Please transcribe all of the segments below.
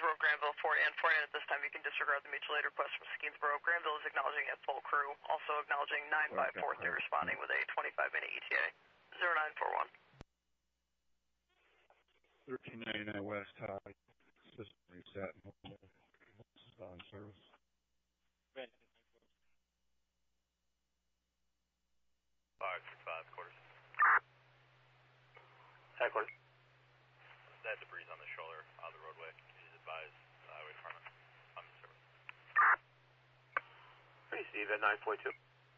Skeensboro, Granville, 4 and 4 at this time. You can disregard the mutual aid request from Skeensboro. Granville is acknowledging a full crew. Also acknowledging 9543 responding with a 25-minute ETA. 0941. 1399 West High. System reset. On service. 565 quarters. Hi, quarters. That debris on the shoulder on the roadway. Please advise the highway department on the service. Receive at 942.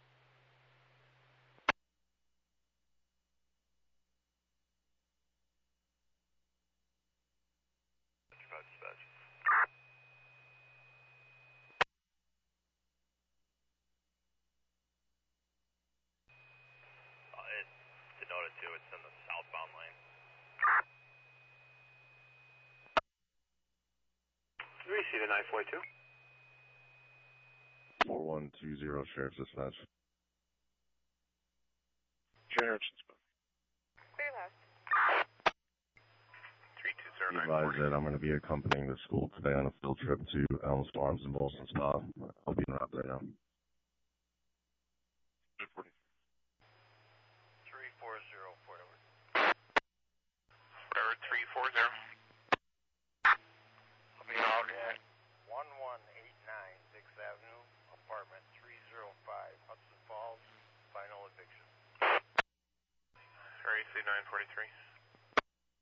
Dispatch. It's denoted too, it's in the southbound lane. Receive at 942. 4120 Sheriff's Dispatch. Sheriff's Dispatch. Clear last. 320 Advise that I'm going to be accompanying the school today on a field trip to Elms Farms in Bolson Spa. I'll be en route right now. 340. 340, Fort Edward. Edward 340. I'll be out at 1189 6th Avenue, apartment 305, Hudson Falls, final eviction. RAC 943.